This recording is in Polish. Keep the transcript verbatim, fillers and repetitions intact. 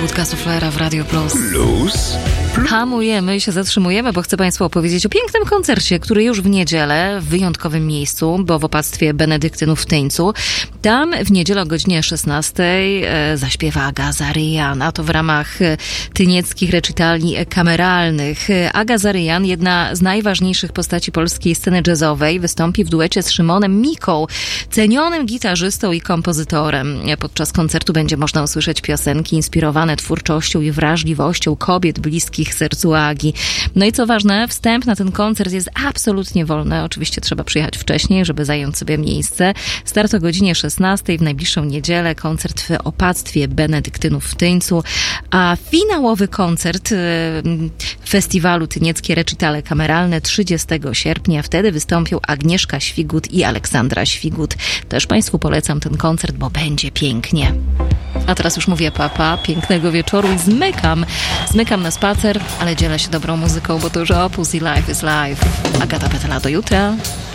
Budka Suflera w Radio Plus. Plus. Hamujemy i się zatrzymujemy, bo chcę Państwu opowiedzieć o pięknym koncercie, który już w niedzielę w wyjątkowym miejscu, bo w opactwie Benedyktynów w Tyńcu. Tam w niedzielę o godzinie szesnastej e, zaśpiewa Aga Zaryjan, a to w ramach e, tynieckich recitali kameralnych. Aga Zaryjan, jedna z najważniejszych postaci polskiej sceny jazzowej, wystąpi w duecie z Szymonem Miką, cenionym gitarzystą i kompozytorem. Podczas koncertu będzie można usłyszeć piosenki inspirowane twórczością i wrażliwością kobiet bliskich sercu Agi. No i co ważne, wstęp na ten koncert jest absolutnie wolny. Oczywiście trzeba przyjechać wcześniej, żeby zająć sobie miejsce. Start o godzinie szesnastej w najbliższą niedzielę. Koncert w opactwie Benedyktynów w Tyńcu. A finałowy koncert festiwalu Tynieckie Recitale Kameralne trzydziestego sierpnia. Wtedy wystąpią Agnieszka Świgut i Aleksandra Świgut. Też Państwu polecam ten koncert, bo będzie pięknie. A teraz już mówię papa, pięknego wieczoru i zmykam. Zmykam na spacer, ale dzielę się dobrą muzyką, bo to już Opus i Life is Life. Agata Petela, do jutra.